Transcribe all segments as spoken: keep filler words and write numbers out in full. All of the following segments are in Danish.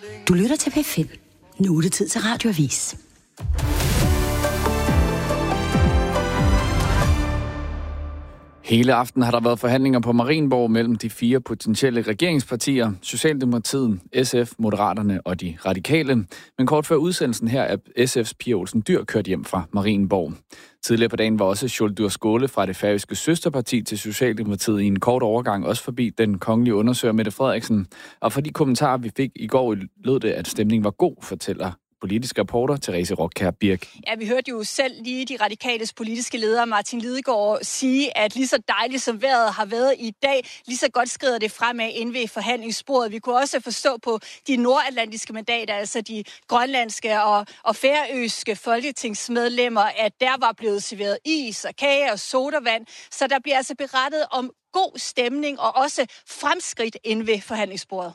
Du lytter til P fem. Nu er det tid til Radioavis. Hele aften har der været forhandlinger på Marienborg mellem de fire potentielle regeringspartier, Socialdemokratiet, S F, Moderaterne og de Radikale. Men kort før udsendelsen her er S F's Pia Olsen Dyhr kørt hjem fra Marienborg. Tidligere på dagen var også Sjúrður Skaale fra det færøske søsterparti til Socialdemokratiet i en kort overgang også forbi den kongelige undersøger Mette Frederiksen. Og for de kommentarer, vi fik i går, lød det, at stemningen var god, fortæller politisk reporter Therese Rockkjær Birk. Ja, vi hørte jo selv lige de radikales politiske leder Martin Lidegaard sige, at lige så dejligt som vejret har været i dag, lige så godt skrider det fremad inde ved forhandlingsbordet. Vi kunne også forstå på de nordatlantiske mandater, altså de grønlandske og, og færøske folketingsmedlemmer, at der var blevet serveret is og kage og sodavand. Så der bliver altså berettet om god stemning og også fremskridt inde ved forhandlingsbordet.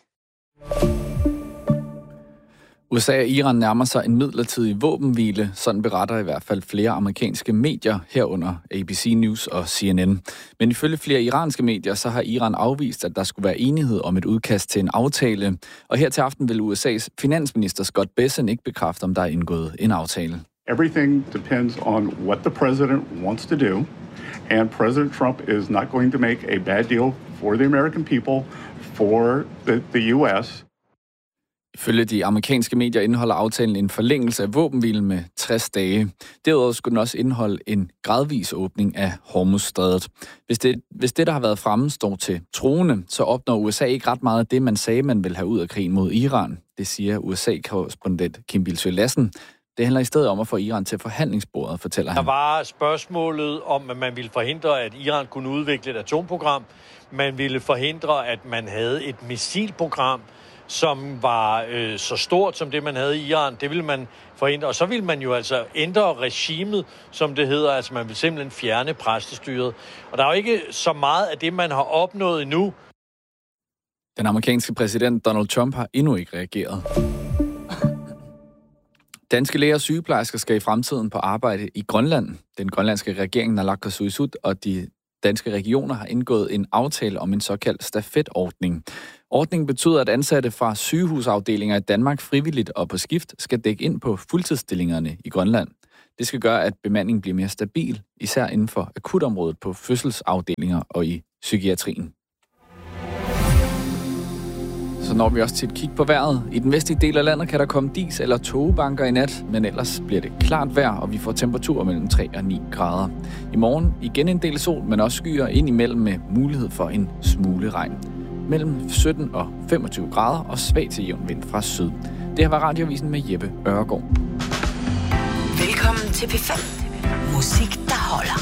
U S A og Iran nærmer sig en midlertidig våbenhvile, sådan beretter i hvert fald flere amerikanske medier, herunder A B C News og C N N. Men ifølge flere iranske medier, så har Iran afvist, at der skulle være enighed om et udkast til en aftale. Og her til aften vil U S A's finansminister Scott Bessent ikke bekræfte, om der er indgået en aftale. Everything depends on what the president wants to do, and President Trump is not going to make a bad deal for the American people, for the, the U S. Ifølge de amerikanske medier indeholder aftalen en forlængelse af våbenhvilen med tres dage. Derudover skulle den også indeholde en gradvis åbning af Hormuzstrædet. Hvis det, hvis det, der har været fremme, står til troende, så opnår U S A ikke ret meget af det, man sagde, man vil have ud af krigen mod Iran. Det siger U S A-korrespondent Kim Bildsøe Lassen. Det handler i stedet om at få Iran til forhandlingsbordet, fortæller han. Der var spørgsmålet om, at man ville forhindre, at Iran kunne udvikle et atomprogram. Man ville forhindre, at man havde et missilprogram, som var øh, så stort som det, man havde i Iran. Det ville man forhindre. Og så ville man jo altså ændre regimet, som det hedder. Altså man vil simpelthen fjerne præstestyret. Og der er jo ikke så meget af det, man har opnået endnu. Den amerikanske præsident Donald Trump har endnu ikke reageret. Danske læger og sygeplejersker skal i fremtiden på arbejde i Grønland. Den grønlandske regering, Naalakkersuisut, og de danske regioner har indgået en aftale om en såkaldt stafetordning. Ordningen betyder, at ansatte fra sygehusafdelinger i Danmark frivilligt og på skift skal dække ind på fuldtidsstillingerne i Grønland. Det skal gøre, at bemandingen bliver mere stabil, især inden for akutområdet på fødselsafdelinger og i psykiatrien. Så når vi også til et kig på vejret. I den vestlige del af landet kan der komme dis- eller tågebanker i nat, men ellers bliver det klart vejr, og vi får temperaturer mellem tre og ni grader. I morgen igen en del sol, men også skyer ind imellem med mulighed for en smule regn. Mellem sytten og femogtyve grader og svag til jævn vind fra syd. Det her var Radioavisen med Jeppe Øregård. Velkommen til P fem. Musik, der holder.